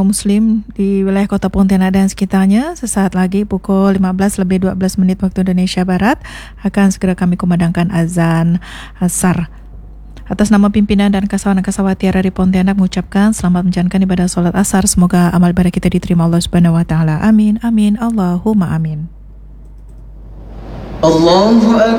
Muslim di wilayah Kota Pontianak dan sekitarnya. Sesaat lagi pukul 15 lebih 12 menit waktu Indonesia Barat akan segera kami kumandangkan azan asar. Atas nama pimpinan dan kasawan kasawati dari Pontianak mengucapkan selamat menjalankan ibadah solat asar. Semoga amal ibadah kita diterima Allah Subhanahu wa taala. Amin amin Allahumma amin. Allahu Akbar.